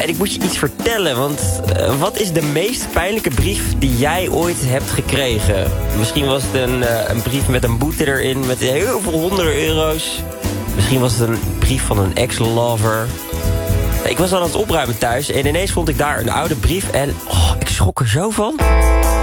en ik moet je iets vertellen, want wat is de meest pijnlijke brief die jij ooit hebt gekregen? Misschien was het een brief met een boete erin, met heel veel honderden euro's. Misschien was het een brief van een ex-lover. Ik was aan het opruimen thuis en ineens vond ik daar een oude brief en ik schrok er zo van.